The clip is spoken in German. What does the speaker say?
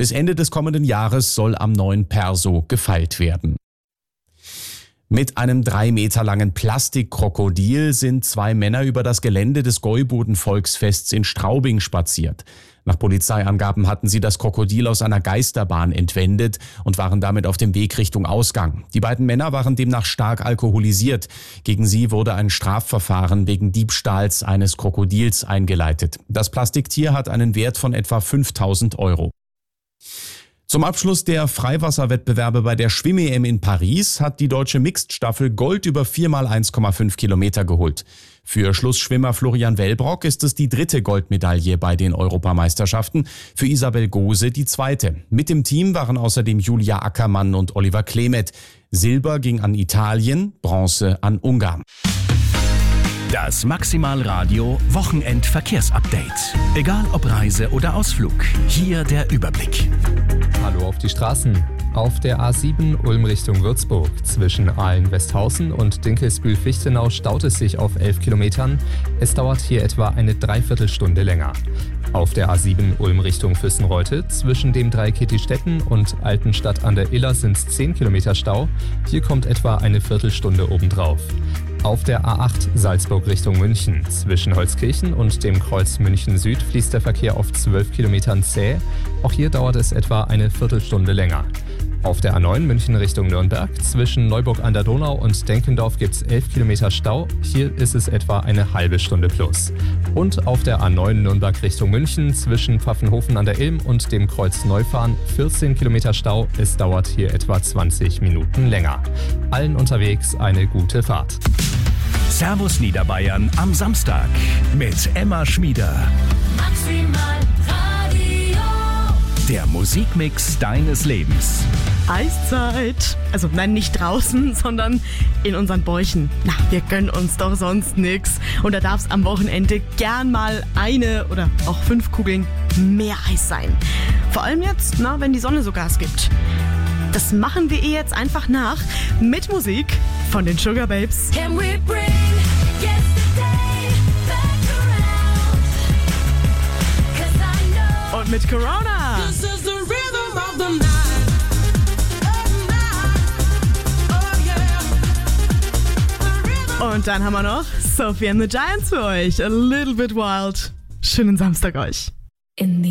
Bis Ende des kommenden Jahres soll am neuen Perso gefeilt werden. Mit einem 3 Meter langen Plastikkrokodil sind 2 Männer über das Gelände des Gäuboden-Volksfests in Straubing spaziert. Nach Polizeiangaben hatten sie das Krokodil aus einer Geisterbahn entwendet und waren damit auf dem Weg Richtung Ausgang. Die beiden Männer waren demnach stark alkoholisiert. Gegen sie wurde ein Strafverfahren wegen Diebstahls eines Krokodils eingeleitet. Das Plastiktier hat einen Wert von etwa 5.000 €. Zum Abschluss der Freiwasserwettbewerbe bei der Schwimm-EM in Paris hat die deutsche Mixed-Staffel Gold über 4x1,5 Kilometer geholt. Für Schlussschwimmer Florian Wellbrock ist es die 3. Goldmedaille bei den Europameisterschaften, für Isabel Gose die 2. Mit dem Team waren außerdem Julia Ackermann und Oliver Klemet. Silber ging an Italien, Bronze an Ungarn. Das Maximalradio Wochenendverkehrsupdate. Egal ob Reise oder Ausflug, hier der Überblick. Hallo auf die Straßen. Auf der A7 Ulm Richtung Würzburg zwischen Aalen-Westhausen und Dinkelsbühl-Fichtenau staut es sich auf 11 Kilometern. Es dauert hier etwa eine Dreiviertelstunde länger. Auf der A7 Ulm Richtung Füssenreute zwischen dem Dreieck Kettistetten und Altenstadt an der Iller sind 10 Kilometer Stau. Hier kommt etwa eine Viertelstunde obendrauf. Auf der A8 Salzburg Richtung München zwischen Holzkirchen und dem Kreuz München Süd fließt der Verkehr auf 12 Kilometern zäh. Auch hier dauert es etwa eine Viertelstunde länger. Auf der A9 München Richtung Nürnberg zwischen Neuburg an der Donau und Denkendorf gibt es 11 Kilometer Stau. Hier ist es etwa eine halbe Stunde plus. Und auf der A9 Nürnberg Richtung München zwischen Pfaffenhofen an der Ilm und dem Kreuz Neufahren 14 Kilometer Stau. Es dauert hier etwa 20 Minuten länger. Allen unterwegs eine gute Fahrt. Servus Niederbayern am Samstag mit Emma Schmieder. Maximal Radio. Der Musikmix deines Lebens. Eiszeit. Also nein, nicht draußen, sondern in unseren Bäuchen. Na, wir gönnen uns doch sonst nix. Und da darf es am Wochenende gern mal 1 oder auch 5 Kugeln mehr Eis sein. Vor allem jetzt, wenn die Sonne so Gas gibt. Das machen wir ihr jetzt einfach nach mit Musik von den Sugar Babes. Can we bring yesterday back around? 'Cause I know Und mit Corona. this is the rhythm of the night. Und dann haben wir noch Sophie and the Giants für euch. A little bit wild. Schönen Samstag euch. In the